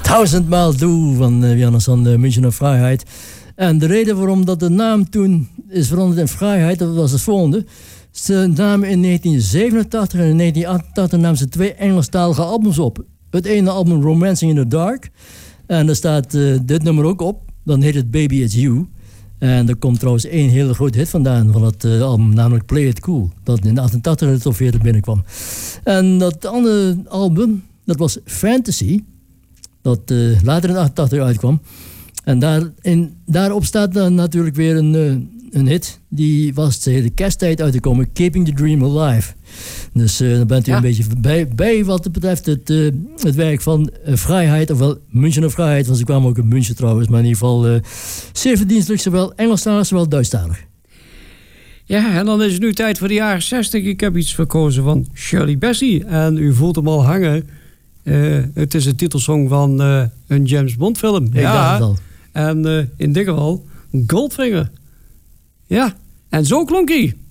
1000 Mile Doe van Johannesson, München naar Vrijheid. En de reden waarom dat de naam toen is veranderd in Vrijheid, dat was het volgende. Ze namen in 1987 en in 1988 namen ze 2 Engelstalige albums op. Het ene album Romancing in the Dark. En daar staat dit nummer ook op. Dan heet het Baby It's You. En er komt trouwens 1 hele grote hit vandaan van het album, namelijk Play It Cool. Dat in 88 in de top 40 binnenkwam. En dat andere album, dat was Fantasy. Dat later in 88 uitkwam. En daarop staat dan natuurlijk weer een hit. Die was tegen de kersttijd uitgekomen. Keeping the Dream Alive. Dus dan bent u een beetje bij wat betreft het werk van Vrijheid. Ofwel München naar Vrijheid. Want ze kwamen ook in München trouwens. Maar in ieder geval zeer verdienstelijk. Zowel Engelstalig, zowel Duitsstalig. Ja, en dan is het nu tijd voor de jaren 60. Ik heb iets verkozen van Shirley Bassey. En u voelt hem al hangen. Het is een titelsong van een James Bond film. Ja, en in dit geval Goldfinger. Ja, en zo klonk hij.